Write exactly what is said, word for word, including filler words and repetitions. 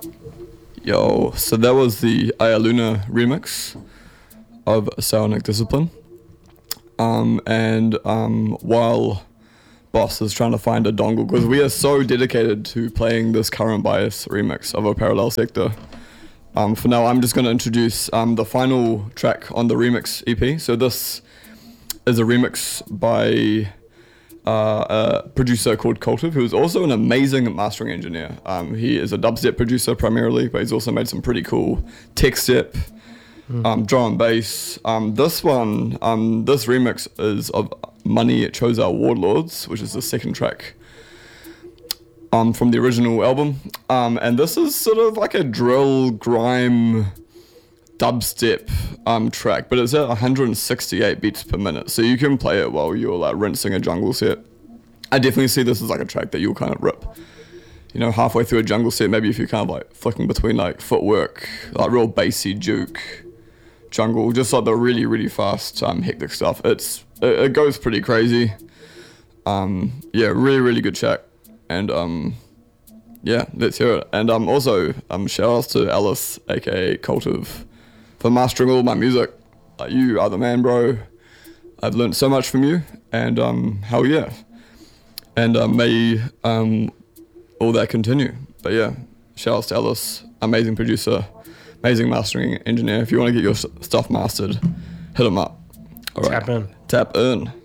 Yo, so that was the Aya Luna remix of Psionic Discipline. Um, and um, while Boss is trying to find a dongle, because we are so dedicated to playing this Current Bias remix of a Parallel Sector. Um, for now, I'm just going to introduce um, the final track on the remix E P. So this is a remix by uh, a producer called Cultive, who is also an amazing mastering engineer. Um, he is a dubstep producer primarily, but he's also made some pretty cool tech step, mm. um, drum and bass. Um, this one, um, this remix is of Money Chose Our Warlords, which is the second track Um, from the original album, um, and this is sort of like a drill grime dubstep um, track, but it's at one hundred sixty-eight beats per minute, so you can play it while you're like rinsing a jungle set. I definitely see this as like a track that you'll kind of rip, you know, halfway through a jungle set, maybe if you're kind of like flicking between like footwork, like real bassy juke jungle, just like the really really fast um, hectic stuff. It's it, it goes pretty crazy. Um, yeah, really really good track. And um, yeah, let's hear it. And um, also, um, shout outs to Alice, aka Cultive, for mastering all my music. Like, you are the man, bro. I've learned so much from you, and um, hell yeah. And um, may um, all that continue. But yeah, shout outs to Alice, amazing producer, amazing mastering engineer. If you want to get your stuff mastered, hit him up. All right. Tap in. Tap in.